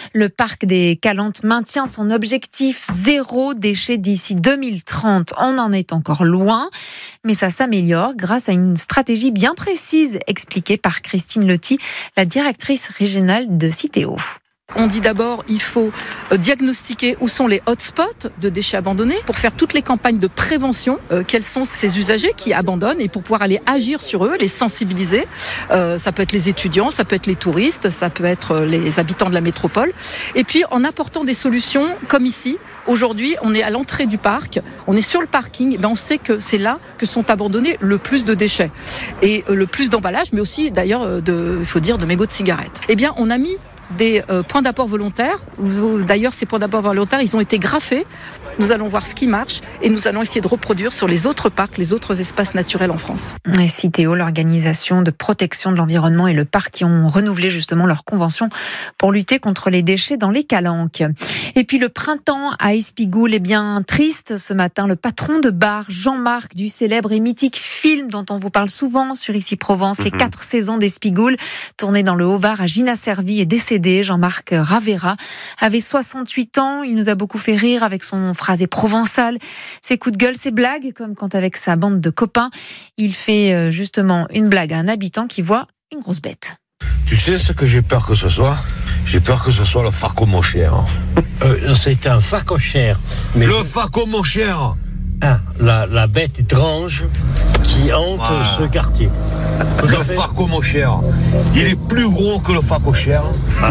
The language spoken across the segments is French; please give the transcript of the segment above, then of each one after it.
Le parc des Calantes maintient son objectif 0 déchet d'ici 2030. On en est encore loin, mais ça s'améliore grâce à une stratégie bien précise expliquée par Christine Loti, la directrice régionale de Citeo. On dit d'abord il faut diagnostiquer où sont les hotspots de déchets abandonnés pour faire toutes les campagnes de prévention, quels sont ces usagers qui abandonnent et pour pouvoir aller agir sur eux, les sensibiliser. Ça peut être les étudiants, ça peut être les touristes, ça peut être les habitants de la métropole. Et puis en apportant des solutions comme ici. Aujourd'hui, on est à l'entrée du parc, on est sur le parking, on sait que c'est là que sont abandonnés le plus de déchets et le plus d'emballages, mais aussi d'ailleurs il faut dire de mégots de cigarettes. Eh bien, on a mis des points d'apport volontaires. D'ailleurs, ces points d'apport volontaires, ils ont été graffés. Nous allons voir ce qui marche et nous allons essayer de reproduire sur les autres parcs, les autres espaces naturels en France. Citeo, l'organisation de protection de l'environnement et le parc qui ont renouvelé justement leur convention pour lutter contre les déchets dans les calanques. Et puis le printemps à Espigoule est bien triste ce matin. Le patron de bar, Jean-Marc, du célèbre et mythique film dont on vous parle souvent sur Ici Provence, les 4 saisons d'Espigoule, tourné dans le Haut-Var à Gina-Servi, est décédé. Jean-Marc Ravera avait 68 ans. Il nous a beaucoup fait rire avec son phrasé provençal, ses coups de gueule, ses blagues, comme quand avec sa bande de copains, il fait justement une blague à un habitant qui voit une grosse bête. Tu sais ce que j'ai peur que ce soit ? J'ai peur que ce soit le facomochère. C'est un facochère. Mais le facomochère. La bête étrange qui hante ce quartier. Le facomochère. Il est plus gros que le facochère.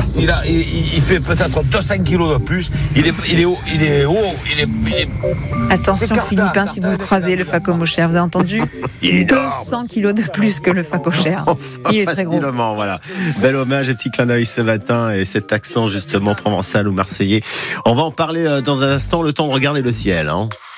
Il fait peut-être 200 kilos de plus. Il est haut. Attention Philippe, si vous le croisez, le facomochère, vous avez entendu ? 200 kilos de plus que le facochère. Il est très gros. Voilà. Bel hommage et petit clin d'œil ce matin et cet accent justement provençal ou marseillais. On va en parler dans un instant, le temps de regarder le ciel.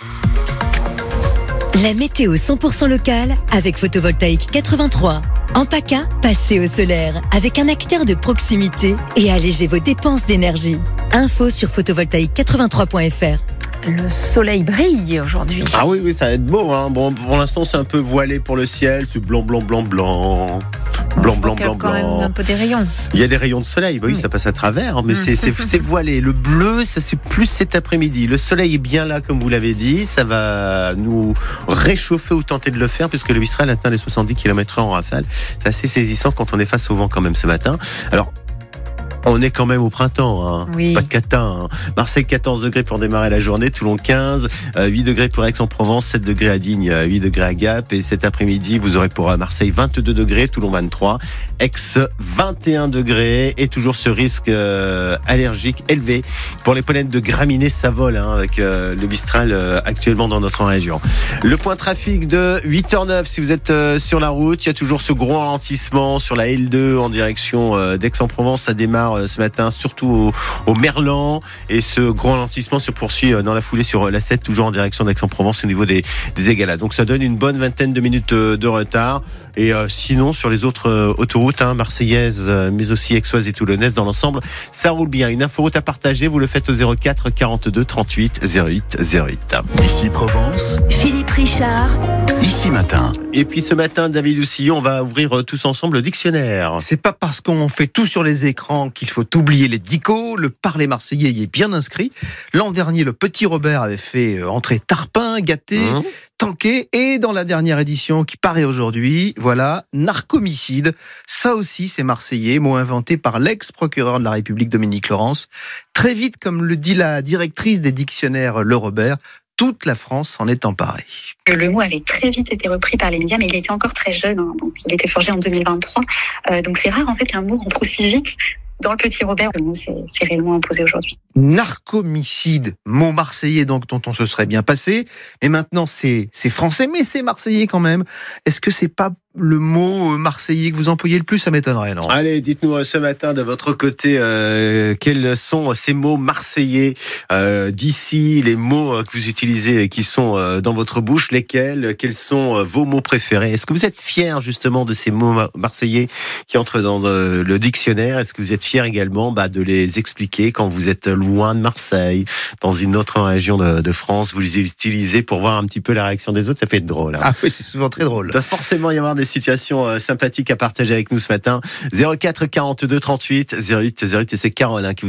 La météo 100% locale avec Photovoltaïque 83. En PACA, passez au solaire avec un acteur de proximité et allégez vos dépenses d'énergie. Info sur photovoltaïque83.fr. Le soleil brille aujourd'hui. Ah oui, ça va être beau. Bon, pour l'instant, c'est un peu voilé pour le ciel. C'est blanc. Blanc. Quand même un peu des rayons. Il y a des rayons de soleil, oui, ça passe à travers, mais c'est voilé. Le bleu, ça c'est plus cet après-midi. Le soleil est bien là, comme vous l'avez dit. Ça va nous réchauffer ou tenter de le faire, puisque le Mistral atteint les 70 km/h en rafale. C'est assez saisissant quand on est face au vent quand même ce matin. Alors, on est quand même au printemps, Oui. Pas de catin. Marseille 14 degrés pour démarrer la journée, Toulon 15, 8 degrés pour Aix-en-Provence, 7 degrés à Digne, 8 degrés à Gap, et cet après-midi vous aurez pour Marseille 22 degrés, Toulon 23, Aix 21 degrés, et toujours ce risque allergique élevé pour les pollens de graminées, ça vole avec le Mistral actuellement dans notre région. Le point trafic de 8h09 si vous êtes sur la route, il y a toujours ce gros ralentissement sur la L2 en direction d'Aix-en-Provence, ça démarre ce matin, surtout au Merlan, et ce grand ralentissement se poursuit dans la foulée sur la 7, toujours en direction d'Aix-en-Provence au niveau des égalades. Donc ça donne une bonne vingtaine de minutes de retard. Et sinon, sur les autres autoroutes marseillaises, mais aussi aixoises et toulonnaises, dans l'ensemble, ça roule bien. Une inforoute à partager, vous le faites au 04 42 38 08 08. Ici Provence, Philippe Richard. Ici Matin. Et puis ce matin, David Oussillon, on va ouvrir tous ensemble le dictionnaire. C'est pas parce qu'on fait tout sur les écrans qu'il faut oublier les dicos. Le parler marseillais y est bien inscrit. L'an dernier, le petit Robert avait fait entrer tarpin, gâté, tanké, et dans la dernière édition qui paraît aujourd'hui, voilà, narcomicide. Ça aussi, c'est marseillais, mot inventé par l'ex-procureur de la République Dominique Laurence. Très vite, comme le dit la directrice des dictionnaires Le Robert, toute la France en est emparée. Le mot avait très vite été repris par les médias, mais il était encore très jeune, donc il était forgé en 2023. Donc c'est rare en fait qu'un mot rentre aussi vite dans le petit Robert. Le mot c'est réellement imposé aujourd'hui. Narcomicide, mot marseillais donc dont on se serait bien passé. Et maintenant c'est français, mais c'est marseillais quand même. Est-ce que c'est pas le mot marseillais que vous employez le plus? Ça m'étonnerait, non? Allez, dites-nous ce matin de votre côté quels sont ces mots marseillais d'ici, les mots que vous utilisez et qui sont dans votre bouche, lesquels? Quels sont vos mots préférés? Est-ce que vous êtes fiers justement de ces mots marseillais qui entrent dans le dictionnaire? Est-ce que vous êtes fiers également de les expliquer quand vous êtes loin de Marseille, dans une autre région de France? Vous les utilisez pour voir un petit peu la réaction des autres? Ça peut être drôle. Ah oui, c'est souvent très drôle. Il doit forcément y avoir des situations sympathiques à partager avec nous ce matin. 04 42 38 08 08, et c'est Carole qui vous